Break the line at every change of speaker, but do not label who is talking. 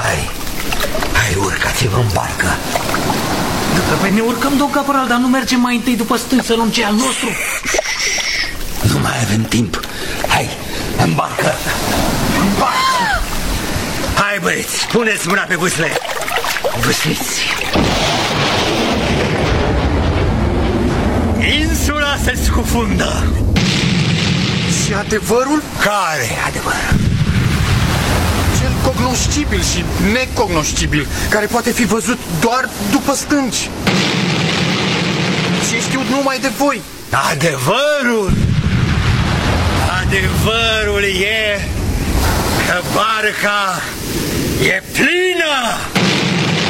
Hai, urcați-vă în barcă.
Păi ne urcăm, domn caporal, dar nu mergem mai întâi după stâng să luăm ce al nostru?
Nu mai avem timp. Hai, în barcă. În barcă. Hai, băieți, puneți mâna pe vâsle. Vâsliți. Insula se scufundă.
Și adevărul?
Care adevăr?
Cel cognoscibil și necognoscibil, care poate fi văzut doar după stânci. Și știut numai de voi.
Adevărul? Adevărul e că barca e plină.